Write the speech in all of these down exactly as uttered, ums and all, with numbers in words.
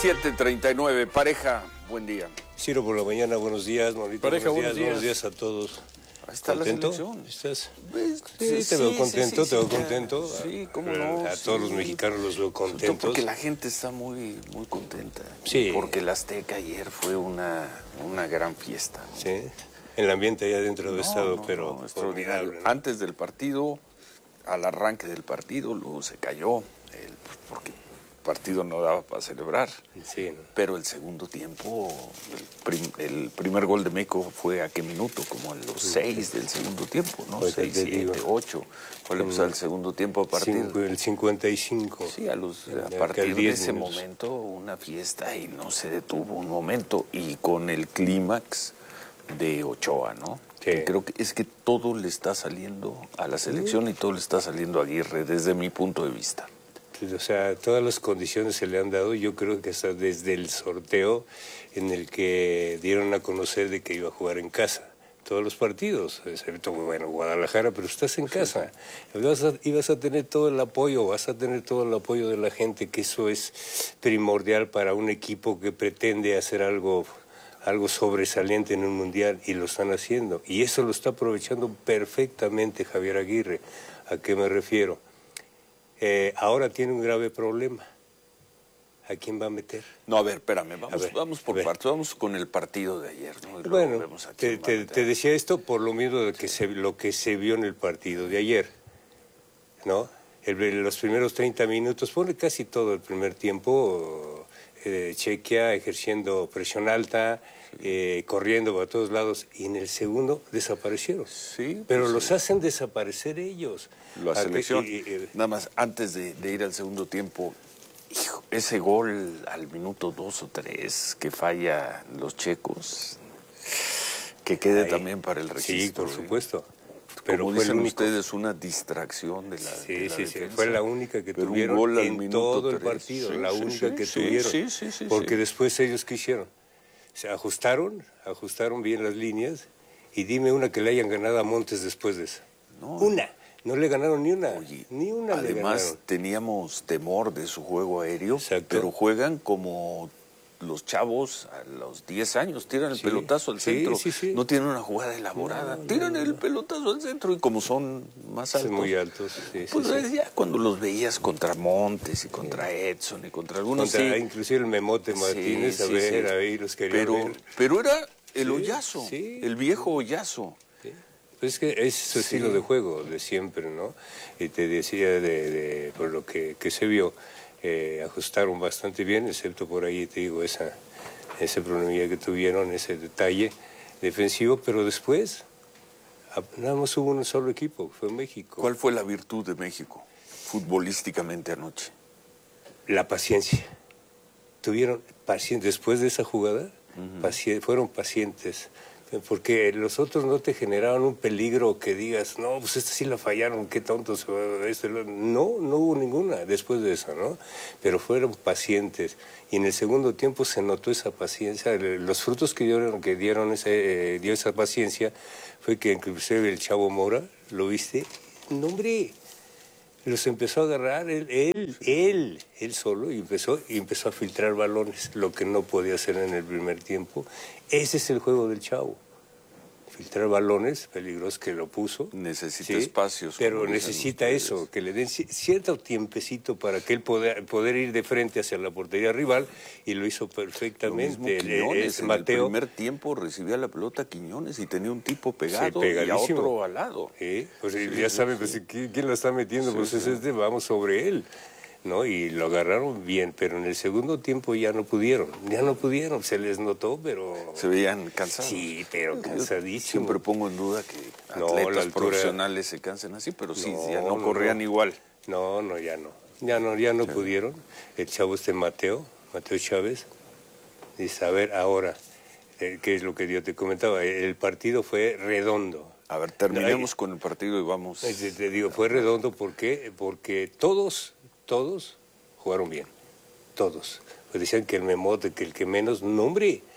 siete treinta y nueve, pareja, buen día. Ciro por la mañana, buenos días, Maurito. Pareja, buenos días, buenos días. buenos días a todos. Ahí está ¿Contento? la selección. ¿Estás? ¿Ves? Sí, Sí, te veo sí, contento, sí, te veo sí, contento. Sí, cómo a, no. A sí. todos los mexicanos los veo Sobre todo contentos. porque la gente está muy, muy contenta. Sí. Porque el Azteca ayer fue una, una gran fiesta. Sí, el ambiente allá dentro No, del estado, no, pero no, extraordinario. formidable, ¿no? Antes del partido, al arranque del partido, luego se cayó, el, porque el partido no daba para celebrar. Sí, ¿no? Pero el segundo tiempo, el, prim, el primer gol de México fue a qué minuto, como a los seis del segundo tiempo, ¿no? Pues Seis, siete, ocho. Fue la pasada el segundo tiempo a partir. Cinco, el cincuenta y cinco. Sí, a, los, a el, partir de ese minutos. momento, una fiesta y no se detuvo un momento. Y con el clímax de Ochoa, ¿no? Sí. Y creo que es que todo le está saliendo a la selección y todo le está saliendo a Aguirre, desde mi punto de vista. O sea, todas las condiciones se le han dado, yo creo que hasta desde el sorteo en el que dieron a conocer de que iba a jugar en casa, todos los partidos, excepto, bueno, Guadalajara, pero estás en casa, sí. vas a, y vas a tener todo el apoyo, vas a tener todo el apoyo de la gente, que eso es primordial para un equipo que pretende hacer algo, algo sobresaliente en un mundial, y lo están haciendo, y eso lo está aprovechando perfectamente Javier Aguirre. ¿A qué me refiero? Eh, ahora tiene un grave problema. ¿A quién va a meter? No, a ver, espérame, vamos, ver, vamos por partes, vamos con el partido de ayer, ¿no? Y bueno, vemos a te, te, te decía esto por lo mismo de que se, lo que se vio en el partido de ayer, ¿no? El, los primeros treinta minutos, pone casi todo el primer tiempo, eh, Chequia ejerciendo presión alta, eh, corriendo para todos lados, y en el segundo desaparecieron. Sí, pero pues, los sí. hacen desaparecer ellos. La selección, y, y, nada más, antes de, de ir al segundo tiempo, hijo, ese gol al minuto dos o tres que falla los checos, que quede ahí, también para el registro. Sí, por ¿eh? supuesto. Pero como fue dicen el único. ustedes, una distracción de la, sí, de la sí, defensa. sí, fue la única que pero tuvieron un gol al en minuto todo el tres. partido, sí, la sí, única sí, que sí, tuvieron. Sí, sí, sí, porque sí. después ellos ¿qué hicieron? Se ajustaron, ajustaron bien las líneas, y dime una que le hayan ganado a Montes después de esa. No, una, no le ganaron ni una, Oye, ni una le además ganaron. teníamos temor de su juego aéreo, Exacto. pero juegan como los chavos a los diez años, tiran el sí, pelotazo al sí, centro, sí, sí. no tienen una jugada elaborada, no, tiran no, no, el no. pelotazo al centro y como son más altos, muy altos, sí, pues sí, sí. ya cuando los veías contra Montes y contra sí. Edson y contra algunos, contra, sí. inclusive el Memote Martínez, sí, a sí, ver, sí. ahí los querían pero, ver. pero era el sí, hoyazo, sí. el viejo hoyazo. Sí. Pues es que es su Sí. estilo de juego de siempre, ¿no? Y te decía de, de por lo que, que se vio, eh, ajustaron bastante bien, excepto por ahí, te digo, esa, ese problemilla que tuvieron, ese detalle defensivo, pero después nada más hubo un solo equipo, fue México. ¿Cuál fue la virtud de México futbolísticamente anoche? La paciencia. Tuvieron paciencia después de esa jugada, uh-huh. paci- fueron pacientes. Porque los otros no te generaban un peligro que digas, no, pues esta sí la fallaron, qué tontos. Este, no, no hubo ninguna después de eso, ¿no? Pero fueron pacientes. Y en el segundo tiempo se notó esa paciencia. Los frutos que dieron, que dieron ese, eh, dio esa paciencia fue que inclusive el Chavo Mora, ¿lo viste? No, hombre, los empezó a agarrar él, él, él, él solo, y empezó, y empezó a filtrar balones, lo que no podía hacer en el primer tiempo. Ese es el juego del Chavo. Filtrar balones peligrosos, que lo puso. Necesita ¿sí? espacios. Pero necesita ustedes. Eso, que le den cierto tiempecito para que él poder, poder ir de frente hacia la portería rival, y lo hizo perfectamente. Lo mismo Quiñones, el, en Mateo. el primer tiempo recibía la pelota Quiñones y tenía un tipo pegado sí, y a otro al lado. ¿Sí? Pues sí, ya sí, saben, sí. pues, ¿quién lo está metiendo? Sí, pues sí. es este, vamos sobre él. ¿No? Y lo agarraron bien, pero en el segundo tiempo ya no pudieron, ya no pudieron, se les notó, pero... Se veían cansados. Sí, pero cansadísimos. Siempre pongo en duda que no, atletas altura... profesionales se cansen así, pero sí, no, ya no, no corrían no. igual. No, no, ya no, ya no, ya no sí. pudieron. El chavo este Mateo, Mateo Chávez, dice, a ver, ahora, eh, ¿qué es lo que yo te comentaba? El partido fue redondo. A ver, terminemos Ay, con el partido y vamos... Te, te digo, fue redondo, ¿por qué? Porque todos... Todos jugaron bien, todos. Pues decían que el Memote, que el que menos, no hombre,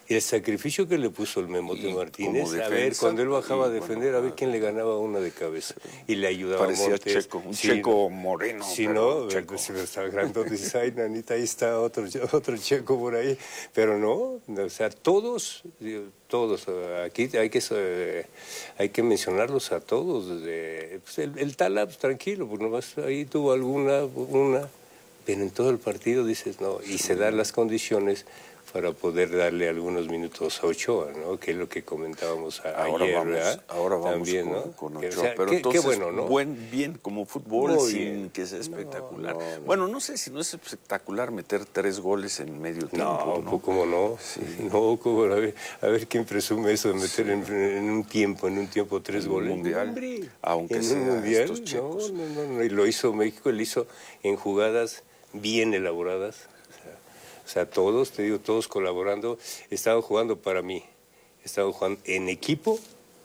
el sacrificio que le puso el Memote Y Martínez, como a ver, defensa, cuando él bajaba a y defender, bueno, a ver quién le ganaba una de cabeza. Y le ayudaba Parecía a Montes. Checo, un Sí, Checo moreno. Sí, pero no, Checo. pues, estaba grandote, dice, ay, nanita, ahí está otro, otro Checo por ahí. Pero no, o sea, todos, digo, todos, aquí hay que, eh, hay que mencionarlos a todos. Desde, pues el, el Tala, pues, tranquilo, pues nomás ahí tuvo alguna, una, pero en todo el partido dices, no, y se dan las condiciones para poder darle algunos minutos a Ochoa, ¿no? Que es lo que comentábamos a, Ahora ayer, vamos, ¿verdad? ahora vamos También, con, ¿no? con Que, Ochoa. o sea, pero qué, entonces, qué bueno, ¿no? buen, bien como fútbol Muy sin bien. que sea espectacular. No, no, no. Bueno, no sé si no es espectacular meter tres goles en medio tiempo, No, ¿no? pues cómo no. Sí. No, cómo, a ver, a ver quién presume eso de meter sí. en, en un tiempo, en un tiempo tres en goles. Un mundial, Hombre, aunque en sea un mundial, estos checos. No, no, no, no, y lo hizo México, lo hizo en jugadas bien elaboradas. O sea, todos, te digo, todos colaborando, estaban jugando para mí, estaban jugando en equipo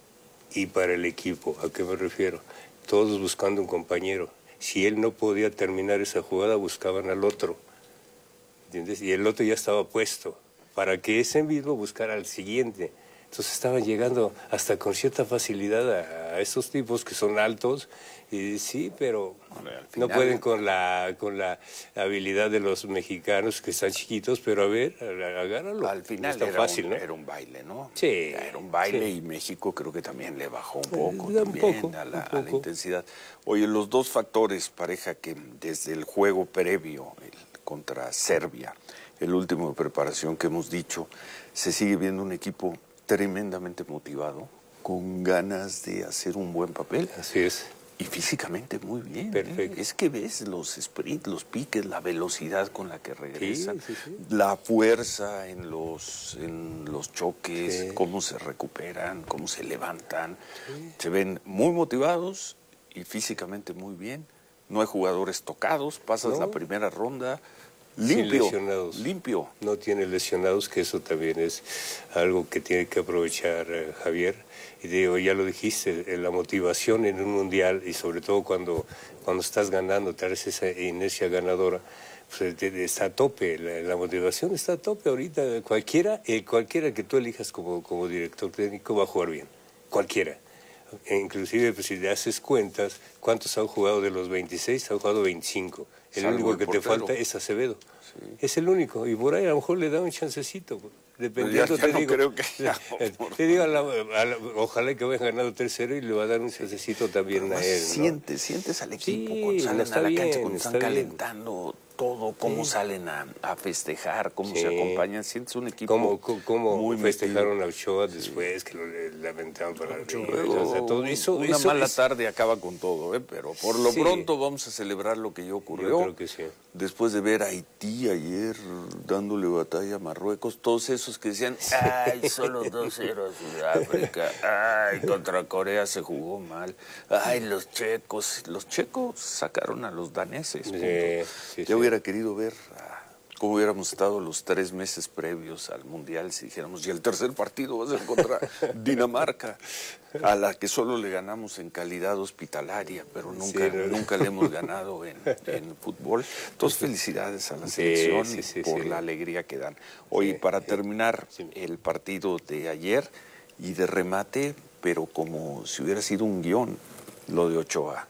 y para el equipo. ¿A qué me refiero? Todos buscando un compañero. Si él no podía terminar esa jugada, buscaban al otro, ¿entiendes? Y el otro ya estaba puesto para que ese mismo buscara al siguiente. Entonces estaban llegando hasta con cierta facilidad a, a esos tipos que son altos y sí, pero final, no pueden con la con la habilidad de los mexicanos que están chiquitos, pero a ver, agárralo. Al final no era, fácil, un, ¿no? era un baile, ¿no? Sí. Era un baile sí. y México creo que también le bajó un poco, Eh, también un poco, a, la, un poco. a la intensidad. Oye, los dos factores, pareja, que desde el juego previo el, contra Serbia, el último de preparación que hemos dicho, se sigue viendo un equipo tremendamente motivado, con ganas de hacer un buen papel. Así es. Y físicamente muy bien. Perfecto. ¿eh? Es que ves los sprints, los piques, la velocidad con la que regresan, sí, sí, sí. la fuerza en los, en los choques, Sí. cómo se recuperan, cómo se levantan. Sí. Se ven muy motivados y físicamente muy bien. No hay jugadores tocados, pasas no. la primera ronda. Limpio, Sin lesionados. limpio. No tiene lesionados, que eso también es algo que tiene que aprovechar eh, Javier. Y digo, ya lo dijiste, la motivación en un mundial y sobre todo cuando, cuando estás ganando, traes esa inercia ganadora, pues está a tope, la, la motivación está a tope ahorita. Cualquiera, eh, cualquiera que tú elijas como, como director técnico va a jugar bien, cualquiera. E inclusive, pues, si le haces cuentas, ¿cuántos han jugado de los veintiséis? Han jugado veinticinco. El Salvo único el que portero. te falta es Acevedo. Sí. Es el único. Y por ahí a lo mejor le da un chancecito. Dependiendo, ya, ya te, no digo, creo que... te digo, a la, a la, ojalá que vaya ganando tres cero y le va a dar un chancecito también a él, ¿no? Sientes, sientes al equipo Sí, cuando salen a la bien, cancha, cuando están bien. calentando todo, cómo sí. salen a, a festejar, cómo sí. se acompañan. Sientes un equipo ¿Cómo, cómo, cómo muy festejaron metido. a Ochoa después, sí. que lo lamentaban para la Luego, o sea, todo eso, una eso mala es... tarde acaba con todo, ¿eh? Pero por lo sí. pronto vamos a celebrar lo que ya ocurrió. Yo creo que sí. Después de ver a Haití ayer dándole batalla a Marruecos, todos esos que decían, ay, solo dos cero a Sudáfrica, ay, contra Corea se jugó mal, ay, los checos, los checos sacaron a los daneses. Sí, sí, Yo sí. hubiera querido ver ah, cómo hubiéramos estado los tres meses previos al Mundial si dijéramos, y el tercer partido va a ser contra Dinamarca, a la que solo le ganamos en calidad hospitalaria, pero nunca, sí, no. nunca le hemos ganado en, en fútbol. Entonces, felicidades a la selección sí, sí, sí, por sí. la alegría que dan. Hoy, sí, para terminar sí. el partido de ayer y de remate, pero como si hubiera sido un guión, lo de Ochoa.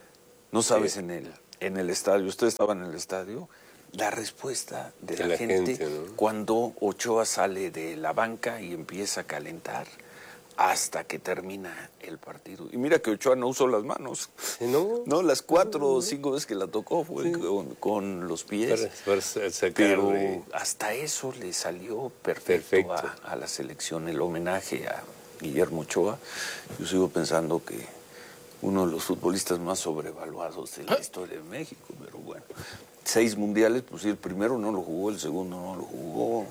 No sabes sí. en el, en el estadio, ustedes estaban en el estadio, la respuesta de, de la, la gente, gente ¿no? cuando Ochoa sale de la banca y empieza a calentar hasta que termina el partido. Y mira que Ochoa no usó las manos. No, no las cuatro o no, cinco veces que la tocó fue sí. con, con los pies. Para, para pero de... hasta eso le salió perfecto, perfecto. A, a la selección, el homenaje a Guillermo Ochoa. Yo sigo pensando que uno de los futbolistas más sobrevaluados de la historia de México, pero bueno. Seis mundiales, pues sí, el primero no lo jugó, el segundo no lo jugó,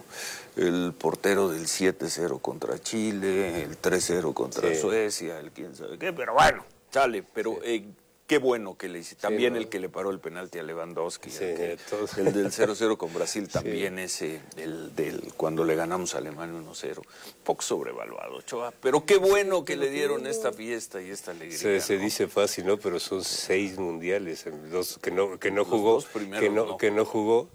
el portero del siete cero contra Chile, el tres cero contra sí. Suecia, el quién sabe qué, pero bueno, sale, pero sí. eh, qué bueno que le hice. También sí, ¿no? el que le paró el penalti a Lewandowski, sí, el, que, el del cero cero con Brasil, también sí. ese, el del cuando le ganamos a Alemania uno cero, poco sobrevaluado, Ochoa, pero qué bueno que le dieron esta fiesta y esta alegría. Se, se ¿no? dice fácil, ¿no? Pero son seis mundiales, dos que no, que no jugó, primeros, que no, no, que no jugó,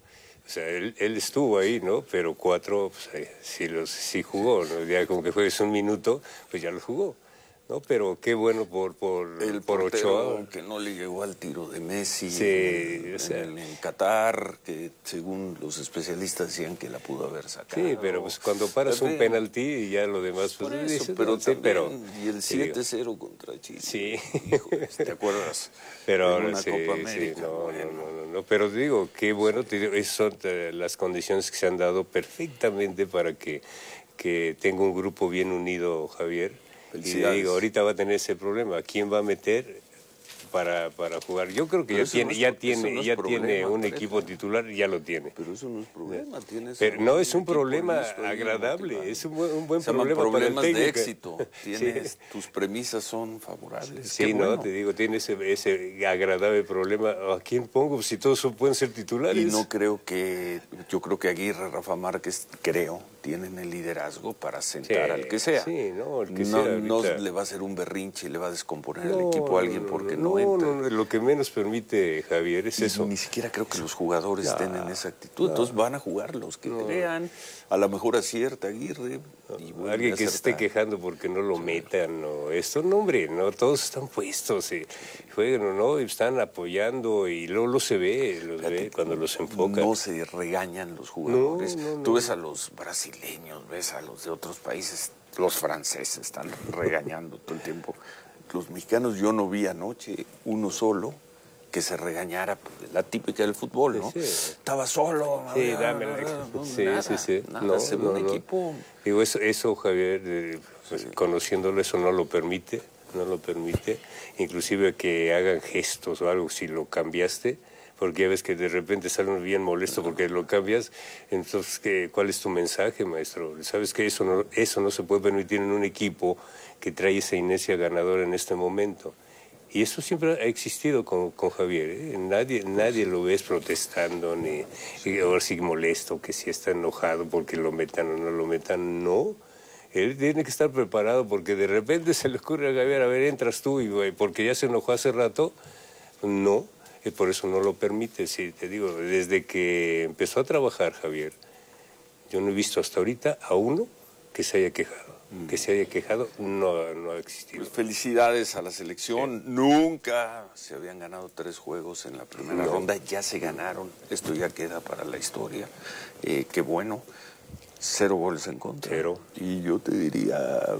O sea, él, él estuvo ahí, ¿no? Pero cuatro, pues, sí, los, sí jugó, ¿no? Ya como que fue un minuto, pues ya lo jugó. No, pero qué bueno por, por, el por Ochoa. Que no le llegó al tiro de Messi sí, en, o sea, en, en Qatar, que según los especialistas decían que la pudo haber sacado. Sí, pero pues cuando paras un penalti y ya lo demás, pues eso, dices, pero, no, sí, pero y el siete cero contra Chile. Sí. Híjole, ¿te acuerdas? Pero en una sí, Copa América. Sí, no, bueno. no, no, no, no, pero digo, qué bueno, te digo, esas son eh, las condiciones que se han dado perfectamente para que, que tenga un grupo bien unido, Javier. Y digo, ahorita va a tener ese problema. ¿Quién va a meter para, para jugar? Yo creo que pero ya tiene, no es, ya tiene, no ya problema, tiene un Trejo. Equipo titular, ya lo tiene. Pero eso no es problema. Tienes pero no es un problema agradable, es un buen, un buen problema para el técnico. de éxito. Tienes, sí. Tus premisas son favorables. Sí, Qué no, bueno. Te digo, tiene ese, ese agradable problema. ¿A quién pongo? Si todos pueden ser titulares. Y no creo que, yo creo que Aguirre, Rafa Márquez, creo, tienen el liderazgo para sentar sí, al que sea. Sí, no, el que no, sea no le va a hacer un berrinche y le va a descomponer no, el equipo a alguien porque no, no, entra. No, no, lo que menos permite Javier es y eso. Ni siquiera creo que los jugadores no, estén en esa actitud. No, Entonces van a jugar los que no. crean. A lo mejor acierta Aguirre. Y alguien que se esté quejando porque no lo sí. metan o esto, no hombre, no, todos están puestos, y juegan, ¿no? Y están apoyando y luego lo se ve, los Fíjate, ve cuando los enfocan. No se regañan los jugadores. No, no, Tú ves a los brasileños, ves a los de otros países, los franceses están regañando todo el tiempo. Los mexicanos yo no vi anoche uno solo que se regañara, la típica del fútbol, ¿no? Sí, sí. Estaba solo. Sí, dame la no, sí, nada, sí, sí. Nada, no, se no, un no. equipo. Digo, eso, eso Javier, eh, pues, sí. conociéndolo, eso no lo permite, no lo permite. Inclusive que hagan gestos o algo si lo cambiaste, porque ya ves que de repente sale bien molesto porque lo cambias. Entonces, ¿qué, ¿cuál es tu mensaje, maestro? Sabes que eso no, eso no se puede permitir en un equipo que trae esa inercia ganadora en este momento. Y eso siempre ha existido con, con Javier, ¿eh? Nadie, nadie lo ves protestando, ni o si molesto, que si está enojado porque lo metan o no lo metan, no. Él tiene que estar preparado porque de repente se le ocurre a Javier, a ver, entras tú, y güey, porque ya se enojó hace rato, no, y por eso no lo permite. Sí, te digo, desde que empezó a trabajar Javier, yo no he visto hasta ahorita a uno que se haya quejado. Que se haya quejado, no, no ha existido. Pues felicidades a la selección. Sí. Nunca se habían ganado tres juegos en la primera no. ronda. Ya se ganaron. Esto ya queda para la historia. Eh, qué bueno. Cero goles en contra. Cero. Y yo te diría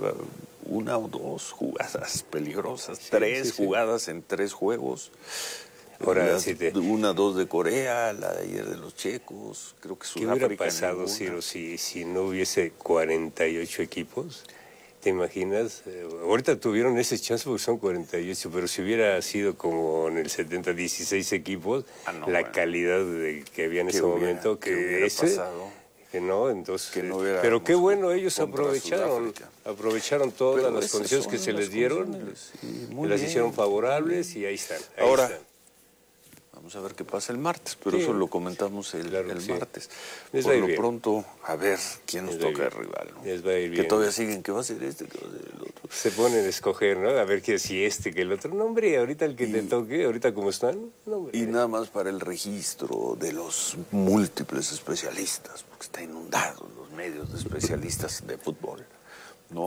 una o dos jugadas peligrosas. Sí, tres sí, jugadas sí. en tres juegos. Ahora, Las, sí te... Una, dos de Corea, la de ayer de los checos, creo que Sudáfrica. ¿Qué hubiera pasado, Ciro, si, si no hubiese cuarenta y ocho equipos? ¿Te imaginas? Eh, ahorita tuvieron ese chance porque son cuarenta y ocho, pero si hubiera sido como en el setenta, dieciséis equipos, ah, no, la bueno. calidad de, que había en ese hubiera, momento, que ese... Pasado? Que no, entonces... Que no pero qué bueno, ellos aprovecharon, aprovecharon todas pero las condiciones que se les dieron, sí, las bien, hicieron favorables y ahí están. Ahí Ahora... están. Vamos a ver qué pasa el martes, pero sí. eso lo comentamos el, claro, el sí. martes. Les Por lo bien. pronto, a ver quién nos Les toca el rival, ¿no? Les va a ir que bien. todavía siguen, que va a ser este, que va a ser el otro. Se ponen a escoger, ¿no? A ver que si este, que el otro. No, hombre, ahorita el que y, te toque, ahorita como están. No, hombre. Y nada más para el registro de los múltiples especialistas, porque está inundado los medios de especialistas de fútbol, ¿no?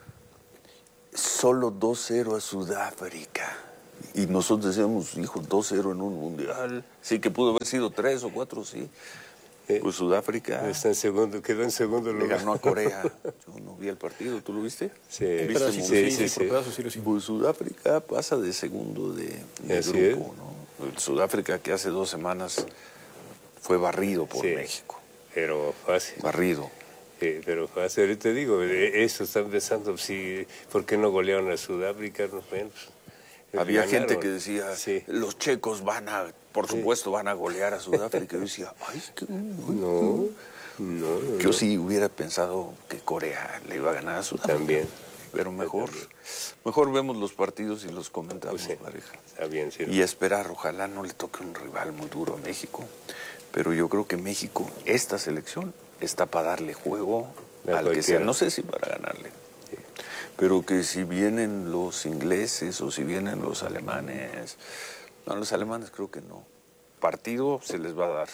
Solo dos cero a Sudáfrica. Y nosotros decíamos, hijo, dos cero en un mundial. Sí, que pudo haber sido tres o cuatro, sí. Eh, pues Sudáfrica... Está en segundo, quedó en segundo lugar. Le ganó a Corea. Yo no vi el partido, ¿tú lo viste? Sí. ¿Viste sí, sí, sí, sí, sí. sí. Pues Sudáfrica pasa de segundo de, de grupo, ¿no? El Sudáfrica que hace dos semanas fue barrido por sí, México. Pero fácil. Barrido. Sí, pero fácil. Ahorita te digo, eso están pensando, si, ¿por qué no golearon a Sudáfrica? No, bueno, había ganaron. gente que decía, sí. los checos van a, por supuesto, sí. van a golear a Sudáfrica. Yo decía, ay, qué... No, no, no. Yo sí hubiera pensado que Corea le iba a ganar a Sudáfrica. También. Pero mejor, también. mejor vemos los partidos y los comentamos, pues sí. pareja. Está bien, sí. Y esperar, ojalá no le toque un rival muy duro a México. Pero yo creo que México, esta selección, está para darle juego a al que sea. No sé si para ganarle. Pero que si vienen los ingleses o si vienen los alemanes, no, los alemanes creo que no. Partido se les va a dar,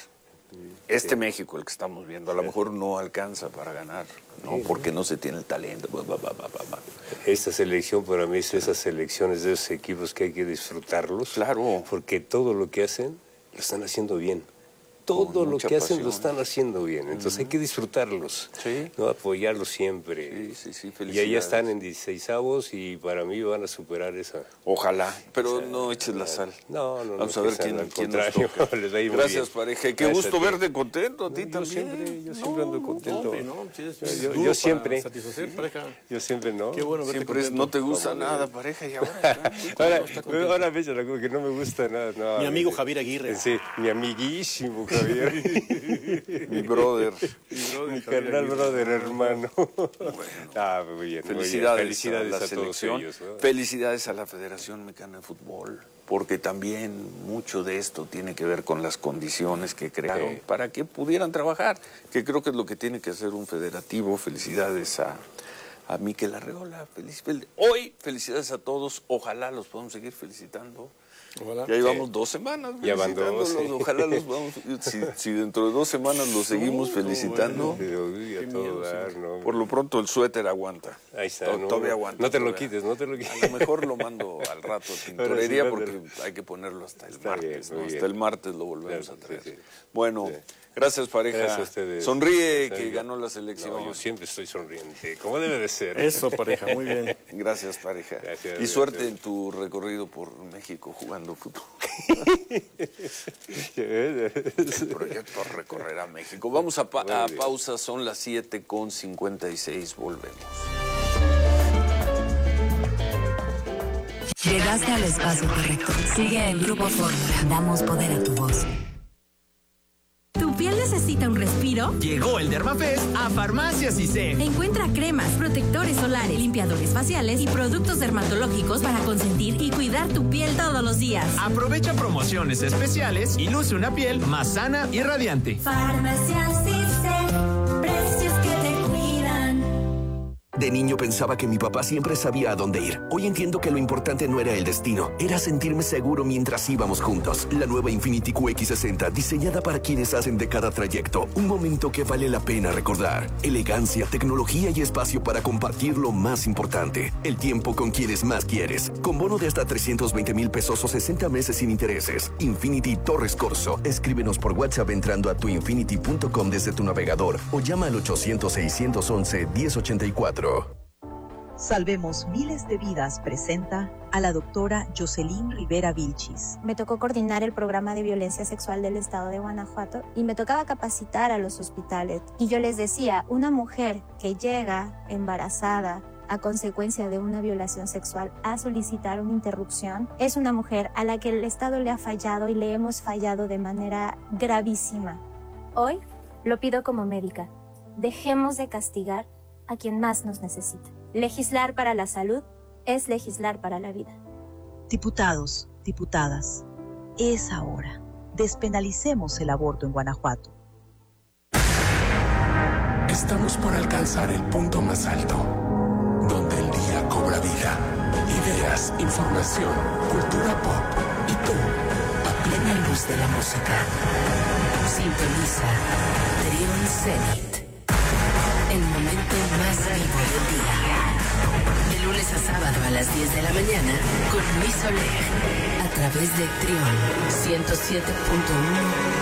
Este sí. México, el que estamos viendo, a lo mejor no alcanza para ganar, ¿no? Sí, porque no se tiene el talento. Bah, bah, bah, bah, bah. Esta selección para mí es esas selecciones de esos equipos que hay que disfrutarlos. Claro. Porque todo lo que hacen, lo están haciendo bien. Todo lo que hacen lo están haciendo bien, entonces uh-huh. hay que disfrutarlos, sí. ¿no? Apoyarlos siempre. Sí, sí, sí, y ahí ya están en dieciseisavos y para mí van a superar esa. Ojalá, pero esa, no eches la sal. No, no, Vamos no, a ver quién, al quién contrario, nos toca. les va a ir muy Gracias, bien. pareja. Qué Gracias gusto a ti. verte contento, a ti no, también. Yo siempre, yo siempre no, ando contento. No, no, tienes, yo, yo, yo siempre. Satisfacer, pareja. Yo siempre no. Qué bueno verte siempre es, no te gusta Vamos, nada, pareja, y ahora. ahora, ahora ves que no me gusta nada. No, mi amigo Javier Aguirre. Sí, mi amiguísimo Javier. Mi brother. Mi, brother, mi carnal brother, hermano. Bueno, ah, muy bien, felicidades, muy bien. Felicidades a, la a todos ellos, ¿no? Felicidades a la Federación Mexicana de Fútbol, porque también mucho de esto tiene que ver con las condiciones que crearon sí. para que pudieran trabajar, que creo que es lo que tiene que hacer un federativo. Felicidades a, a Mikel Arreola. Feliz, fel, hoy, felicidades a todos. Ojalá los podamos seguir felicitando. Ojalá. Ya llevamos sí. dos semanas ya van dos, sí. Ojalá los vamos, si, si dentro de dos semanas los seguimos felicitando. Bueno, todo dar, no, por lo pronto el suéter aguanta. Ahí está. Todo, no, todavía no, aguanta. No te todavía. lo quites, no te lo quites. A lo mejor lo mando al rato a tintorería sí, porque bien. hay que ponerlo hasta el está martes. Bien, ¿no? bien. Hasta el martes lo volvemos claro, a traer. Sí, sí. Bueno, sí. gracias pareja. Gracias a ustedes. Sonríe está que bien. ganó la selección. No, yo siempre estoy sonriente, como debe de ser. Eso pareja, muy bien. Gracias pareja. Gracias, y suerte gracias. en tu recorrido por México jugando fútbol. El proyecto recorrer a México. Vamos a, pa a pausa, son las siete con cincuenta y seis, volvemos. Llegaste al espacio correcto. Sigue el Grupo Fórmula. Damos poder a tu voz. ¿Tu piel necesita un respiro? Llegó el Dermafest a Farmacias I C E. Encuentra cremas, protectores solares, limpiadores faciales y productos dermatológicos para consentir y cuidar tu piel todos los días. Aprovecha promociones especiales y luce una piel más sana y radiante. Farmacias I C E, precios que te cuidan. De niño pensaba que mi papá siempre sabía a dónde ir. Hoy entiendo que lo importante no era el destino, era sentirme seguro mientras íbamos juntos. La nueva Infiniti Q X sesenta, diseñada para quienes hacen de cada trayecto un momento que vale la pena recordar. Elegancia, tecnología y espacio para compartir lo más importante, el tiempo con quienes más quieres. Con bono de hasta trescientos veinte mil pesos o sesenta meses sin intereses. Infiniti Torres Corso. Escríbenos por WhatsApp entrando a tu infinity punto com desde tu navegador o llama al ochocientos, seiscientos once, diez ochenta y cuatro. Salvemos Miles de Vidas presenta a la doctora Jocelyn Rivera Vilchis. Me tocó coordinar el programa de violencia sexual del estado de Guanajuato y me tocaba capacitar a los hospitales. Y yo les decía, una mujer que llega embarazada a consecuencia de una violación sexual a solicitar una interrupción, es una mujer a la que el Estado le ha fallado y le hemos fallado de manera gravísima. Hoy lo pido como médica. Dejemos de castigar a quien más nos necesita. Legislar para la salud es legislar para la vida. Diputados, diputadas, es ahora. Despenalicemos el aborto en Guanajuato. Estamos por alcanzar el punto más alto, donde el día cobra vida. Ideas, información, cultura pop y tú, a plena luz de la música. Sintoniza Trion Zenit, el momento más vivo del día. De lunes a sábado a las diez de la mañana con Luis Oleg, a través de Trion ciento siete punto uno